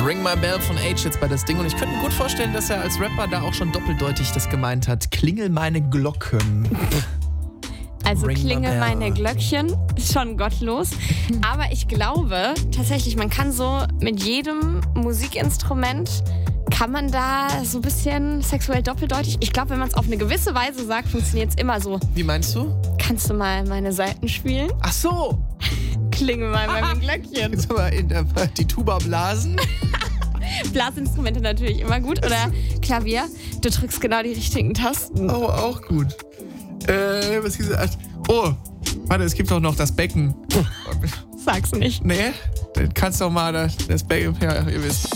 Ring My Bell von Age jetzt bei das Ding. Und ich könnte mir gut vorstellen, dass er als Rapper da auch schon doppeldeutig das gemeint hat. Klingel meine Glocken. Also Ring my klingel bell. meine Glöckchen, ist schon gottlos. Aber ich glaube tatsächlich, man kann so mit jedem Musikinstrument, kann man da so ein bisschen sexuell doppeldeutig. Ich glaube, wenn man es auf eine gewisse Weise sagt, funktioniert es immer so. Wie meinst du? Kannst du mal meine Saiten spielen? Ach so. Klingel mal mein Glöckchen. Jetzt aber die Tuba blasen. Blasinstrumente natürlich immer gut. Oder Klavier, du drückst genau die richtigen Tasten. Oh, auch gut. Was gesagt? Oh, warte, es gibt doch noch das Becken. Sag's nicht. Nee, dann kannst du doch mal das Becken. Ja, ihr wisst.